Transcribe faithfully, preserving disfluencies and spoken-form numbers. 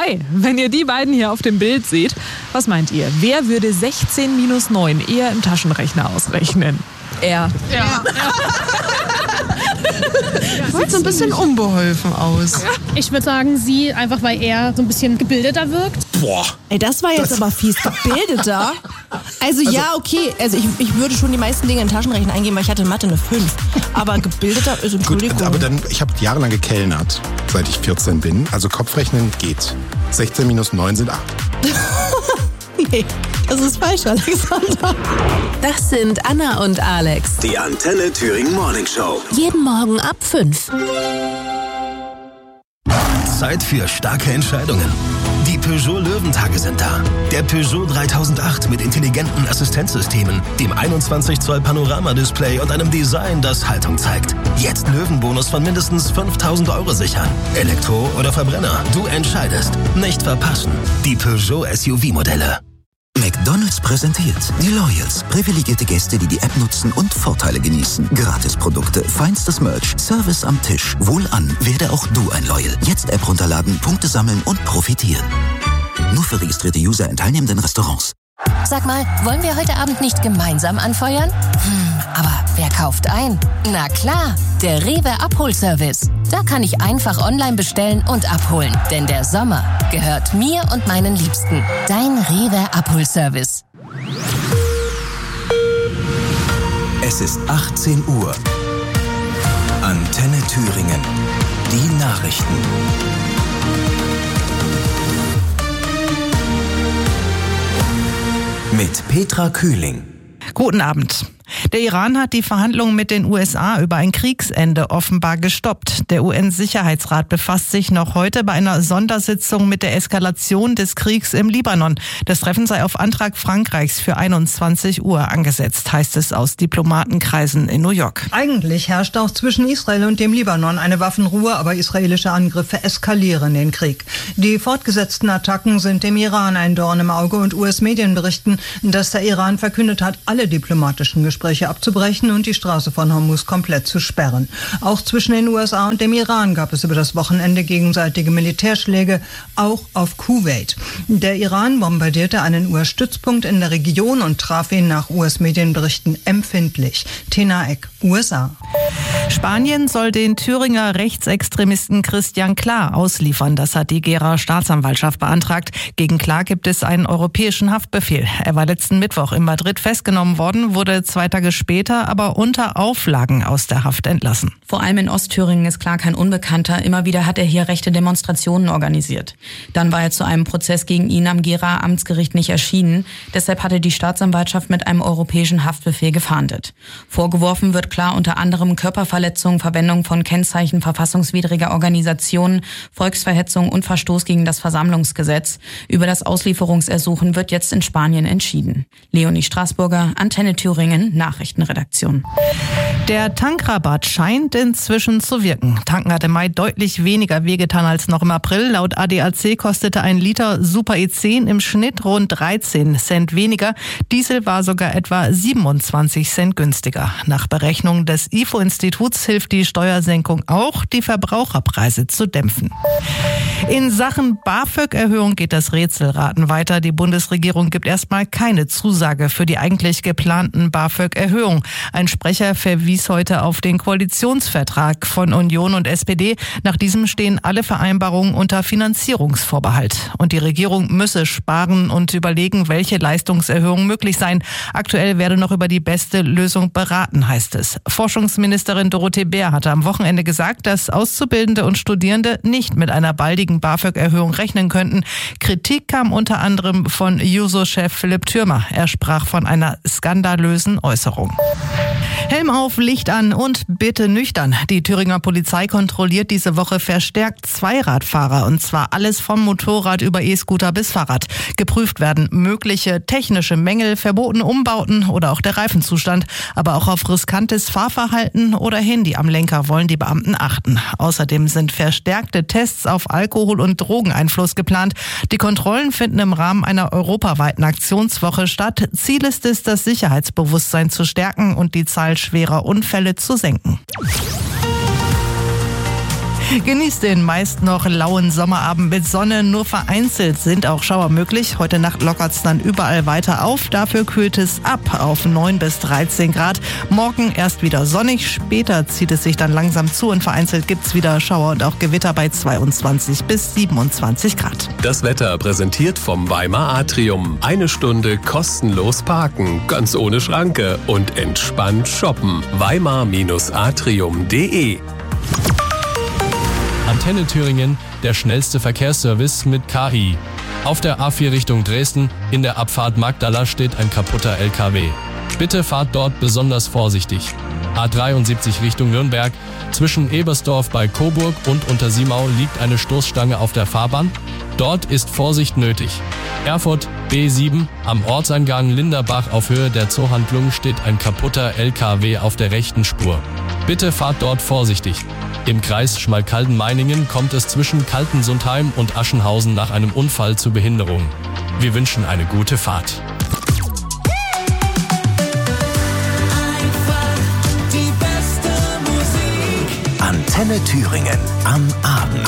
Hi, wenn ihr die beiden hier auf dem Bild seht, was meint ihr? Wer würde sechzehn minus neun eher im Taschenrechner ausrechnen? Er. Ja. Sieht so ein bisschen unbeholfen aus. Ich würde sagen, sie, einfach weil er so ein bisschen gebildeter wirkt. Boah. Ey, das war jetzt Das- aber fies. Gebildeter? Also, ja, okay. Also ich, ich würde schon die meisten Dinge in den Taschenrechner eingeben, weil ich hatte in Mathe eine fünf. Aber gebildeter ist, Entschuldigung. Gut, aber dann, ich habe jahrelang gekellnert, seit ich vierzehn bin. Also Kopfrechnen geht. sechzehn minus neun sind acht. Nee, das ist falsch, Alexander. Das sind Anna und Alex. Die Antenne Thüringen Morning Show. Jeden Morgen ab fünf. Zeit für starke Entscheidungen. Die Peugeot Löwentage sind da. Der Peugeot dreitausendacht mit intelligenten Assistenzsystemen, dem einundzwanzig Zoll Panoramadisplay und einem Design, das Haltung zeigt. Jetzt Löwenbonus von mindestens fünftausend Euro sichern. Elektro oder Verbrenner, du entscheidest. Nicht verpassen. Die Peugeot S U V-Modelle. McDonald's präsentiert die Loyals. Privilegierte Gäste, die die App nutzen und Vorteile genießen. Gratisprodukte, feinstes Merch, Service am Tisch. Wohlan, werde auch du ein Loyal. Jetzt App runterladen, Punkte sammeln und profitieren. Nur für registrierte User in teilnehmenden Restaurants. Sag mal, wollen wir heute Abend nicht gemeinsam anfeuern? Hm, aber wer kauft ein? Na klar, der Rewe Abholservice. Da kann ich einfach online bestellen und abholen. Denn der Sommer gehört mir und meinen Liebsten. Dein Rewe Abholservice. Es ist achtzehn Uhr. Antenne Thüringen. Die Nachrichten. Mit Petra Kühling. Guten Abend. Der Iran hat die Verhandlungen mit den U S A über ein Kriegsende offenbar gestoppt. Der U N-Sicherheitsrat befasst sich noch heute bei einer Sondersitzung mit der Eskalation des Kriegs im Libanon. Das Treffen sei auf Antrag Frankreichs für einundzwanzig Uhr angesetzt, heißt es aus Diplomatenkreisen in New York. Eigentlich herrscht auch zwischen Israel und dem Libanon eine Waffenruhe, aber israelische Angriffe eskalieren den Krieg. Die fortgesetzten Attacken sind dem Iran ein Dorn im Auge und U S-Medien berichten, dass der Iran verkündet hat, alle diplomatischen Gespräche Gespräche abzubrechen und die Straße von Hormuz komplett zu sperren. Auch zwischen den U S A und dem Iran gab es über das Wochenende gegenseitige Militärschläge, auch auf Kuwait. Der Iran bombardierte einen U S-Stützpunkt in der Region und traf ihn nach U S-Medienberichten empfindlich. Tena Eck, U S A. Spanien soll den Thüringer Rechtsextremisten Christian Klar ausliefern. Das hat die Gera Staatsanwaltschaft beantragt. Gegen Klar gibt es einen europäischen Haftbefehl. Er war letzten Mittwoch in Madrid festgenommen worden, wurde zwei Tage später aber unter Auflagen aus der Haft entlassen. Vor allem in Ostthüringen ist Klar kein Unbekannter. Immer wieder hat er hier rechte Demonstrationen organisiert. Dann war er zu einem Prozess gegen ihn am Gera Amtsgericht nicht erschienen. Deshalb hatte die Staatsanwaltschaft mit einem europäischen Haftbefehl gefahndet. Vorgeworfen wird Klar unter anderem Körperverletzung, Verwendung von Kennzeichen verfassungswidriger Organisationen, Volksverhetzung und Verstoß gegen das Versammlungsgesetz. Über das Auslieferungsersuchen wird jetzt in Spanien entschieden. Leonie Straßburger, Antenne Thüringen, Nachrichtenredaktion. Der Tankrabatt scheint inzwischen zu wirken. Tanken hat im Mai deutlich weniger wehgetan als noch im April. Laut A D A C kostete ein Liter Super E zehn im Schnitt rund dreizehn Cent weniger. Diesel war sogar etwa siebenundzwanzig Cent günstiger. Nach Berechnung des I F O-Instituts hilft die Steuersenkung auch, die Verbraucherpreise zu dämpfen. In Sachen BAföG-Erhöhung geht das Rätselraten weiter. Die Bundesregierung gibt erstmal keine Zusage für die eigentlich geplanten BAföG-Erhöhung. Ein Sprecher verwies heute auf den Koalitionsvertrag von Union und S P D. Nach diesem stehen alle Vereinbarungen unter Finanzierungsvorbehalt. Und die Regierung müsse sparen und überlegen, welche Leistungserhöhungen möglich seien. Aktuell werde noch über die beste Lösung beraten, heißt es. Forschungsministerin Dorothee Bär hatte am Wochenende gesagt, dass Auszubildende und Studierende nicht mit einer baldigen BAföG-Erhöhung rechnen könnten. Kritik kam unter anderem von Juso-Chef Philipp Thürmer. Er sprach von einer skandalösen Äußerung. Helm auf, Licht an und bitte nüchtern. Die Thüringer Polizei kontrolliert diese Woche verstärkt Zweiradfahrer, und zwar alles vom Motorrad über E-Scooter bis Fahrrad. Geprüft werden mögliche technische Mängel, verbotene Umbauten oder auch der Reifenzustand. Aber auch auf riskantes Fahrverhalten oder Handy am Lenker wollen die Beamten achten. Außerdem sind verstärkte Tests auf Alkohol- und Drogeneinfluss geplant. Die Kontrollen finden im Rahmen einer europaweiten Aktionswoche statt. Ziel ist es, das Sicherheitsbewusstsein zu stärken und die Zahl schwerer Unfälle zu senken. Genießt den meist noch lauen Sommerabend mit Sonne. Nur vereinzelt sind auch Schauer möglich. Heute Nacht lockert es dann überall weiter auf. Dafür kühlt es ab auf neun bis dreizehn Grad. Morgen erst wieder sonnig. Später zieht es sich dann langsam zu und vereinzelt gibt es wieder Schauer und auch Gewitter bei zweiundzwanzig bis siebenundzwanzig Grad. Das Wetter präsentiert vom Weimar Atrium. Eine Stunde kostenlos parken, ganz ohne Schranke und entspannt shoppen. weimar atrium punkt de. Antenne Thüringen, der schnellste Verkehrsservice mit K I. Auf der A vier Richtung Dresden, in der Abfahrt Magdala steht ein kaputter L K W. Bitte fahrt dort besonders vorsichtig. A dreiundsiebzig Richtung Nürnberg, zwischen Ebersdorf bei Coburg und Untersimau liegt eine Stoßstange auf der Fahrbahn. Dort ist Vorsicht nötig. Erfurt B sieben, am Ortseingang Linderbach auf Höhe der Zoohandlung steht ein kaputter L K W auf der rechten Spur. Bitte fahrt dort vorsichtig. Im Kreis Schmalkalden-Meiningen kommt es zwischen Kaltensundheim und Aschenhausen nach einem Unfall zu Behinderungen. Wir wünschen eine gute Fahrt. Antenne Thüringen am Abend.